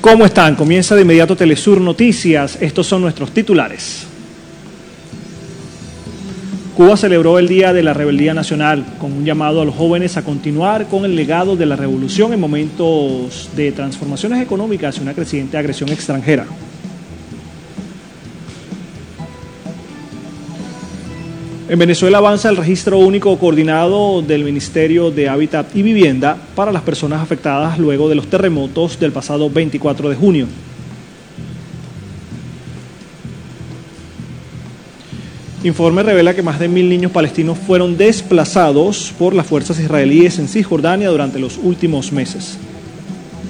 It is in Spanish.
¿Cómo están? Comienza de inmediato Telesur Noticias. Estos son nuestros titulares. Cuba celebró el Día de la Rebeldía Nacional con un llamado a los jóvenes a continuar con el legado de la revolución en momentos de transformaciones económicas y una creciente agresión extranjera. En Venezuela avanza el registro único coordinado del Ministerio de Hábitat y Vivienda para las personas afectadas luego de los terremotos del pasado 24 de junio. Informe revela que más de 1.000 niños palestinos fueron desplazados por las fuerzas israelíes en Cisjordania durante los últimos meses.